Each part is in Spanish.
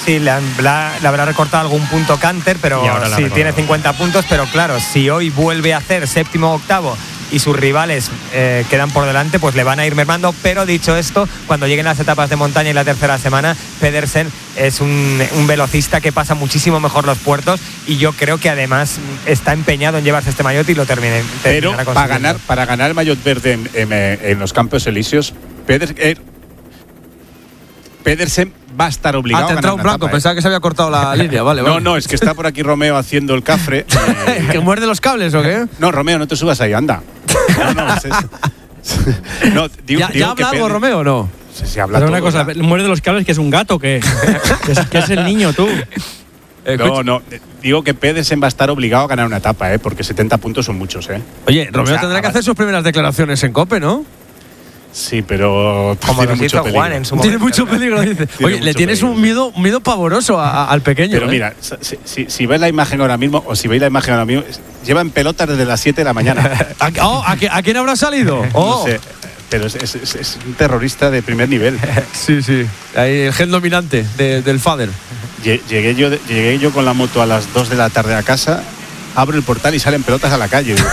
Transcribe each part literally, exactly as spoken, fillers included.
fácil, le, han, la, le habrá recortado algún punto Canter, pero sí, tiene cincuenta puntos, pero claro, si hoy vuelve a hacer séptimo o octavo y sus rivales eh, quedan por delante, pues le van a ir mermando. Pero dicho esto, cuando lleguen las etapas de montaña y la tercera semana, Pedersen es un, un velocista que pasa muchísimo mejor los puertos, y yo creo que además está empeñado en llevarse este maillot y lo termine. Pero para ganar, para ganar el maillot verde en, en, en los Campos Elíseos, Pedersen, eh, Pedersen va a estar obligado ah, te a ganar un blanco, etapa, pensaba ¿eh? que se había cortado la línea, vale, vale. No, no, es que está por aquí Romeo haciendo el cafre. Eh, ¿Que muerde los cables o qué? No, Romeo, no te subas ahí, anda. No, no, es eso. No, digo, ¿Ya, digo ¿ya habla algo, Peder... Romeo, o no? Sí, sí, habla Pero todo, una cosa, ¿verdad? muerde los cables, que es un gato, que, que, es, que es el niño, tú. No, no, digo que Pedersen va a estar obligado a ganar una etapa, ¿eh? Porque setenta puntos son muchos, ¿eh? Oye, Romeo o sea, tendrá que hacer sus primeras declaraciones en COPE, ¿no? Sí, pero como tiene nos mucho hizo peligro. Juan en su Tiene momento. mucho peligro, dice. Tiene Oye, le mucho tienes peligro. un miedo, un miedo pavoroso a, a, al pequeño. Pero ¿eh? mira, si, si, si ves la imagen ahora mismo, o si veis la imagen ahora mismo, lleva en pelotas desde las siete de la mañana. ¿A, oh, ¿a, ¿A quién habrá salido? Oh. No sé, pero es, es, es, es un terrorista de primer nivel. Sí, sí. Ahí el gen dominante de, del Fader. Llegué yo, llegué yo con la moto a las dos de la tarde a casa, abro el portal y salen pelotas a la calle. Digo,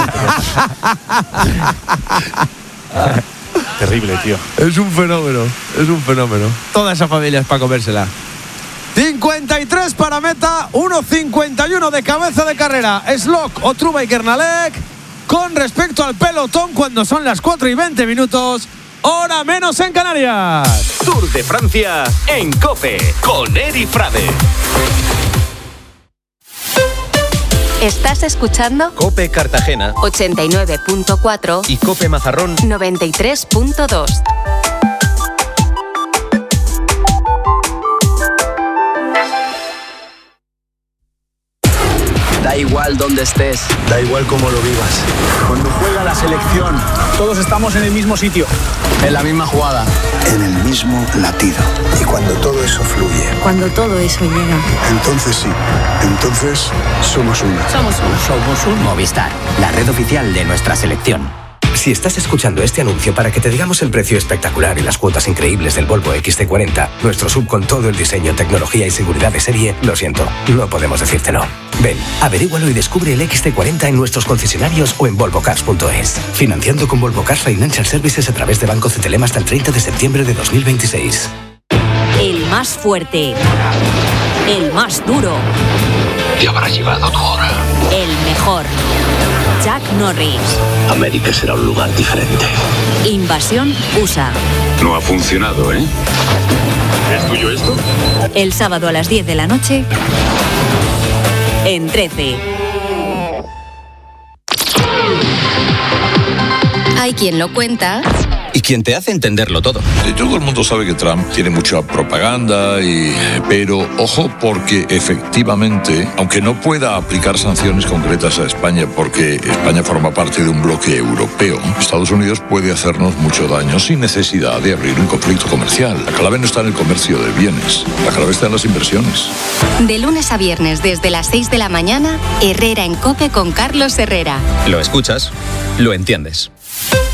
terrible, tío. Es un fenómeno, es un fenómeno. Toda esa familia es para comérsela. cincuenta y tres para meta, uno cincuenta y uno de cabeza de carrera. Slock, Otruba y Kernalek. Con respecto al pelotón, cuando son las cuatro y veinte minutos, hora menos en Canarias. Tour de Francia en COPE con Eri Frade. ¿Estás escuchando? COPE Cartagena ochenta y nueve punto cuatro y COPE Mazarrón noventa y tres punto dos. Da igual dónde estés, da igual cómo lo vivas. Cuando juega la selección, todos estamos en el mismo sitio. En la misma jugada. En el mismo latido. Y cuando todo eso fluye. Cuando todo eso llega. Entonces sí, entonces somos una. Somos una. Somos un Movistar, la red oficial de nuestra selección. Si estás escuchando este anuncio para que te digamos el precio espectacular y las cuotas increíbles del Volvo X C cuarenta, nuestro sub con todo el diseño, tecnología y seguridad de serie, lo siento, no podemos decírtelo. Ven, averígualo y descubre el X C cuarenta en nuestros concesionarios o en volvo cars punto es. Financiando con Volvo Cars Financial Services a través de Banco Cetelem hasta el treinta de septiembre de dos mil veintiséis. El más fuerte, el más duro. Te habrá llegado tu hora. El mejor. Chuck Norris. América será un lugar diferente. Invasión U S A. No ha funcionado, ¿eh? ¿Es tuyo esto? El sábado a las diez de la noche en trece. Hay quien lo cuenta y quien te hace entenderlo todo. Todo el mundo sabe que Trump tiene mucha propaganda, y, pero ojo, porque efectivamente, aunque no pueda aplicar sanciones concretas a España porque España forma parte de un bloque europeo, Estados Unidos puede hacernos mucho daño sin necesidad de abrir un conflicto comercial. La clave no está en el comercio de bienes, la clave está en las inversiones. De lunes a viernes desde las seis de la mañana, Herrera en COPE con Carlos Herrera. Lo escuchas, lo entiendes.